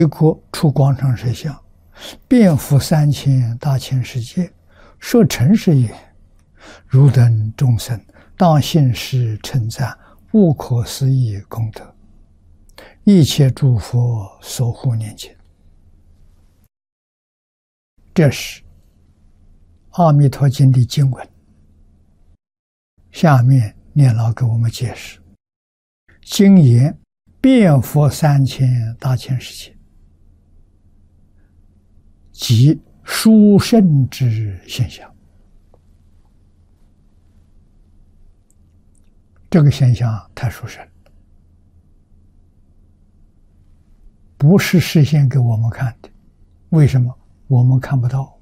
一国出广长舌相，遍覆3000大千世界，说诚实也。汝等众生，当信实称赞，不可思议功德，一切诸佛所护念经。这是《阿弥陀经》的经文。下面念老给我们解释：经言遍覆3000大千世界，即殊胜之现象。这个现象太殊胜了，不是示现给我们看的。为什么？我们看不到。